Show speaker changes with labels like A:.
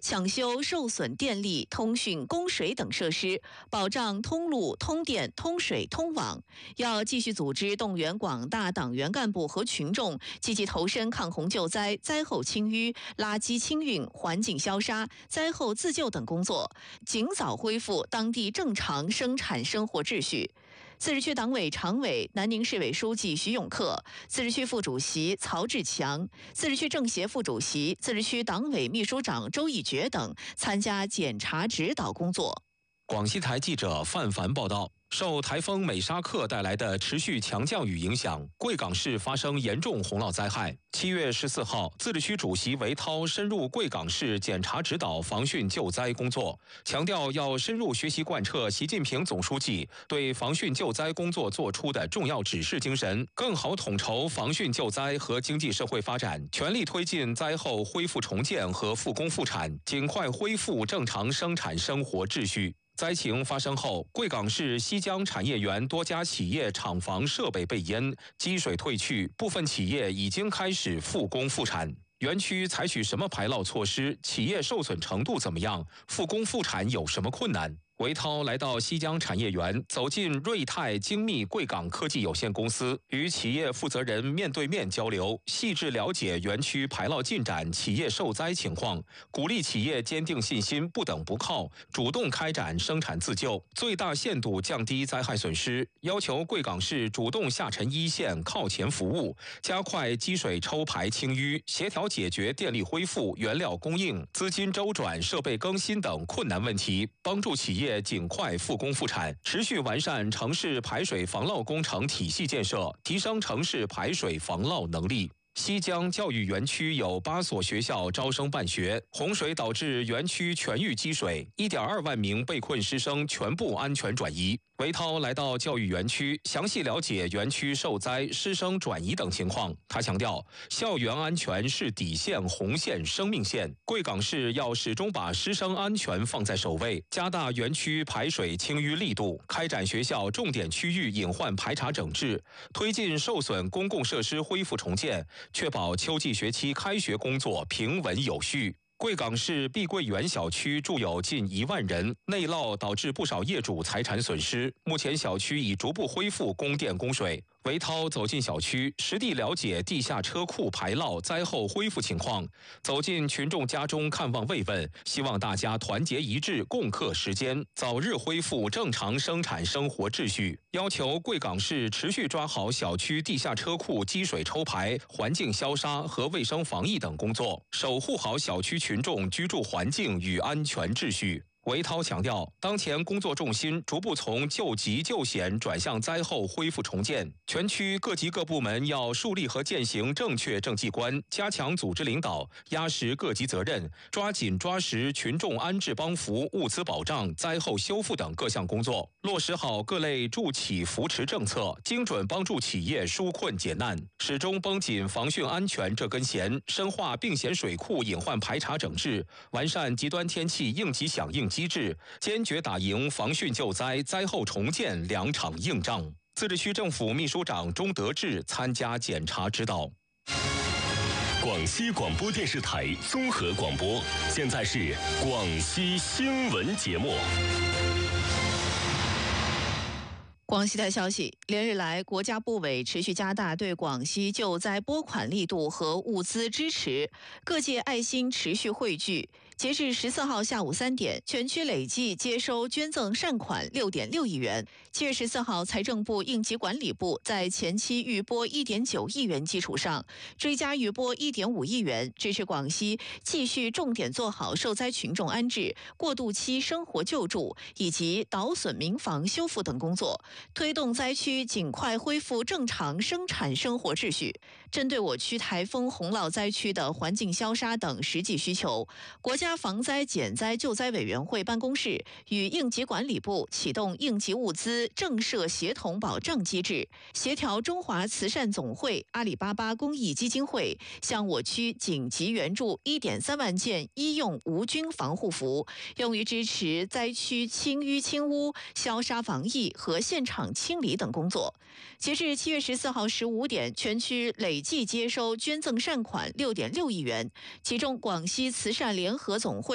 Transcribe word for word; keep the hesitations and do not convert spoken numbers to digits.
A: 抢修受损电力、通讯、供水等设施，保障通路、通电、通水、通网。要继续组织动员广大党员干部和群众，积极投身抗洪救灾、灾后清淤、垃圾清运、环境消杀、灾后自救等工作，尽早恢复当地正常生产生活秩序。自治区党委常委、南宁市委书记徐永克，自治区副主席曹志强，自治区政协副主席、自治区党委秘书长周义觉等参加检查指导工作。
B: 广西台记者范凡报道。受台风美沙克带来的持续强降雨影响，贵港市发生严重洪涝灾害。七月十四号，自治区主席韦涛深入贵港市检查指导防汛救灾工作，强调要深入学习贯彻习近平总书记对防汛救灾工作作出的重要指示精神，更好统筹防汛救灾和经济社会发展，全力推进灾后恢复重建和复工复产，尽快恢复正常生产生活秩序。灾情发生后，贵港市西江产业园多家企业厂房设备被淹，积水退去，部分企业已经开始复工复产。园区采取什么排涝措施？企业受损程度怎么样？复工复产有什么困难？韦涛来到西江产业园，走进瑞泰精密贵港科技有限公司，与企业负责人面对面交流，细致了解园区排涝进展、企业受灾情况，鼓励企业坚定信心，不等不靠，主动开展生产自救，最大限度降低灾害损失。要求贵港市主动下沉一线，靠前服务，加快积水抽排清淤，协调解决电力恢复、原料供应、资金周转、设备更新等困难问题，帮助企业尽快复工复产，持续完善城市排水防涝工程体系建设，提升城市排水防涝能力。西江教育园区有八所学校招生办学，洪水导致园区全域积水，一点二万名被困师生全部安全转移。韦涛来到教育园区，详细了解园区受灾、师生转移等情况。他强调，校园安全是底线、红线、生命线。贵港市要始终把师生安全放在首位，加大园区排水清淤力度，开展学校重点区域隐患排查整治，推进受损公共设施恢复重建，确保秋季学期开学工作平稳有序。贵港市碧桂园小区住有近一万人，内涝导致不少业主财产损失。目前小区已逐步恢复供电供水。韦涛走进小区，实地了解地下车库排涝灾后恢复情况，走进群众家中看望慰问，希望大家团结一致，共克时艰，早日恢复正常生产生活秩序。要求贵港市持续抓好小区地下车库积水抽排、环境消杀和卫生防疫等工作，守护好小区群众居住环境与安全秩序。韦涛强调，当前工作重心逐步从救急救险转向灾后恢复重建，全区各级各部门要树立和践行正确政绩观，加强组织领导，压实各级责任，抓紧抓实群众安置帮扶、物资保障、灾后修复等各项工作，落实好各类助企扶持政策，精准帮助企业纾困解难，始终绷紧防汛安全这根弦，深化并险水库隐患排查整治，完善极端天气应急响应机制，坚决打赢防汛救灾、灾后重建两场硬仗。自治区政府秘书长钟德志参加检查指导。
C: 广西广播电视台综合广播，现在是广西新闻节目。
A: 广西台消息，连日来，国家部委持续加大对广西救灾拨款力度和物资支持，各界爱心持续汇聚。截至十四号下午三点，全区累计接收捐赠善款六点六亿元。七月十四号，财政部应急管理部在前期预拨一点九亿元基础上，追加预拨一点五亿元，支持广西继续重点做好受灾群众安置、过渡期生活救助以及导损民房修复等工作，推动灾区尽快恢复正常生产生活秩序。针对我区台风洪涝灾区的环境消杀等实际需求，国家防灾减灾救灾委员会办公室与应急管理部启动应急物资政设协同保障机制，协调中华慈善总会、阿里巴巴公益基金会向我区紧急援助一点三万件医用无菌防护服，用于支持灾区清淤清污、消杀防疫和现场清理等工作。截至七月十四号十五点，全区累计接收捐赠善款六点六亿元，其中广西慈善联合总会